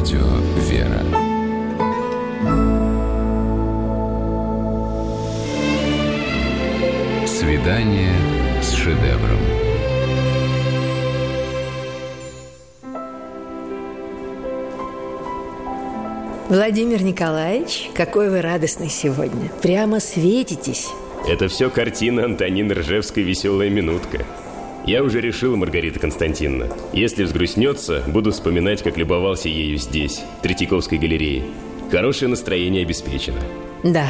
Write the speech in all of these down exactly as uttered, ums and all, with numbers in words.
Радио «Вера». Свидание с шедевром. Владимир Николаевич, какой вы радостный сегодня. Прямо светитесь. Это все картина Антонины Ржевской «Веселая минутка». Я уже решил, Маргарита Константиновна, если взгрустнется, буду вспоминать, как любовался ею здесь, в Третьяковской галерее. Хорошее настроение обеспечено. Да,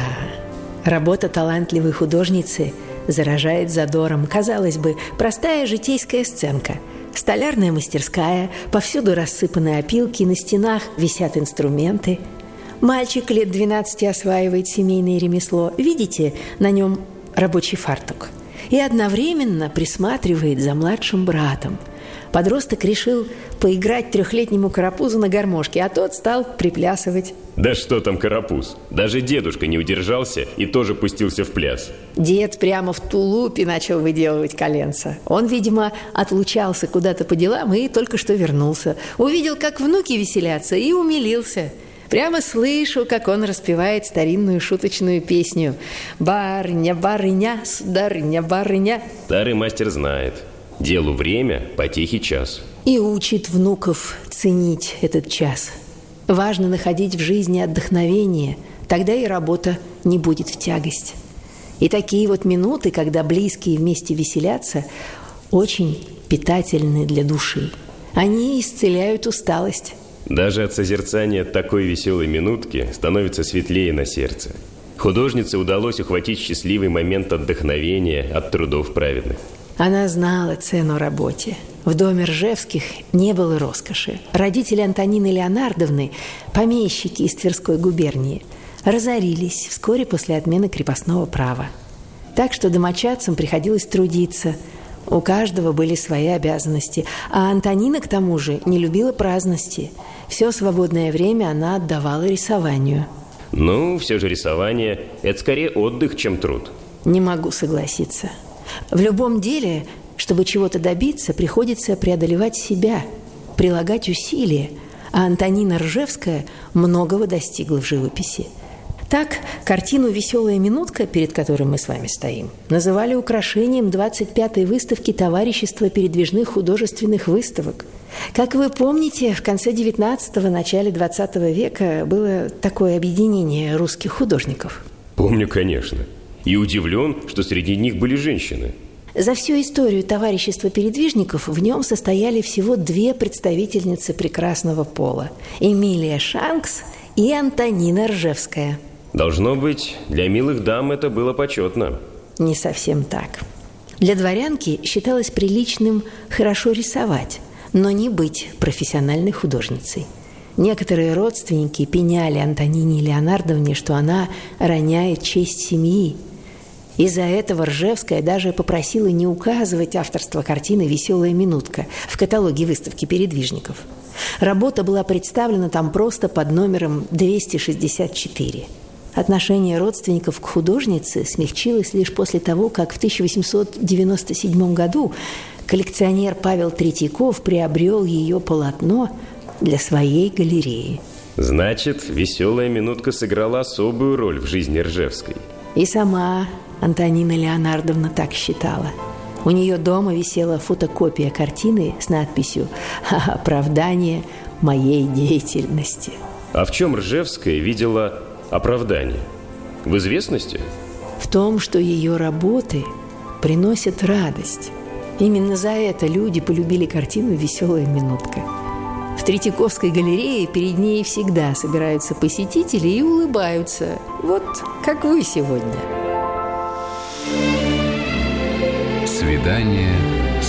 работа талантливой художницы заражает задором. Казалось бы, простая житейская сценка. Столярная мастерская, повсюду рассыпаны опилки, на стенах висят инструменты. Мальчик лет двенадцати осваивает семейное ремесло. Видите, на нем рабочий фартук. И одновременно присматривает за младшим братом. Подросток решил поиграть трехлетнему карапузу на гармошке, а тот стал приплясывать. Да что там карапуз? Даже дедушка не удержался и тоже пустился в пляс. Дед прямо в тулупе начал выделывать коленца. Он, видимо, отлучался куда-то по делам и только что вернулся. Увидел, как внуки веселятся, и умилился. Прямо слышу, как он распевает старинную шуточную песню: «Барыня, барыня, сударыня, барыня». Старый мастер знает. Делу время, потехе час. И учит внуков ценить этот час. Важно находить в жизни отдохновение, тогда и работа не будет в тягость. И такие вот минуты, когда близкие вместе веселятся, очень питательны для души. Они исцеляют усталость. Даже от созерцания такой веселой минутки становится светлее на сердце. Художнице удалось ухватить счастливый момент отдохновения от трудов праведных. Она знала цену работе. В доме Ржевских не было роскоши. Родители Антонины Леонардовны, помещики из Тверской губернии, разорились вскоре после отмены крепостного права. Так что домочадцам приходилось трудиться. У каждого были свои обязанности. А Антонина, к тому же, не любила праздности. Все свободное время она отдавала рисованию. Ну, все же рисование – это скорее отдых, чем труд. Не могу согласиться. В любом деле, чтобы чего-то добиться, приходится преодолевать себя, прилагать усилия. А Антонина Ржевская многого достигла в живописи. Так, картину «Веселая минутка», перед которой мы с вами стоим, называли украшением двадцать пятой выставки Товарищества передвижных художественных выставок. Как вы помните, в конце девятнадцатого, начале двадцатого века было такое объединение русских художников. Помню, конечно. И удивлен, что среди них были женщины. За всю историю товарищества передвижников в нем состояли всего две представительницы прекрасного пола – Эмилия Шанкс и Антонина Ржевская. Должно быть, для милых дам это было почетно. Не совсем так. Для дворянки считалось приличным хорошо рисовать, но не быть профессиональной художницей. Некоторые родственники пеняли Антонине Леонардовне, что она роняет честь семьи. Из-за этого Ржевская даже попросила не указывать авторство картины «Веселая минутка» в каталоге выставки передвижников. Работа была представлена там просто под номером двести шестьдесят четыре. Отношение родственников к художнице смягчилось лишь после того, как в тысяча восемьсот девяносто седьмом году коллекционер Павел Третьяков приобрел ее полотно для своей галереи. Значит, «Веселая минутка» сыграла особую роль в жизни Ржевской. И сама Антонина Леонардовна так считала. У нее дома висела фотокопия картины с надписью «Оправдание моей деятельности». А в чем Ржевская видела оправдание? В известности? В том, что ее работы приносят радость. Именно за это люди полюбили картину «Веселая минутка». В Третьяковской галерее перед ней всегда собираются посетители и улыбаются. Вот как вы сегодня. Свидание